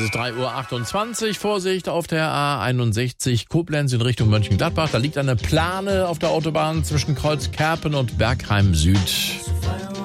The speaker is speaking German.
ist 3:28 Uhr. Vorsicht auf der A61 Koblenz in Richtung Mönchengladbach. Da liegt eine Plane auf der Autobahn zwischen Kreuzkerpen und Bergheim Süd.